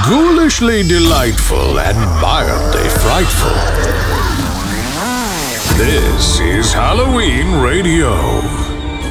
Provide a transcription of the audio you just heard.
Ghoulishly delightful and mildly frightful. This is Halloween Radio.